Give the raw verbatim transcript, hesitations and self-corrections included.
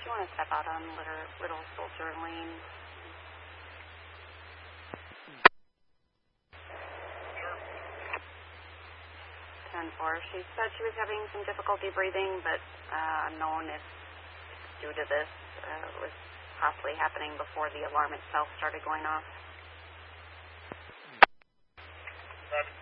Do you want to step out on Little, Little Soldier Lane? ten four. She said she was having some difficulty breathing, but uh, unknown if due to this uh, was possibly happening before the alarm itself started going off. Seven.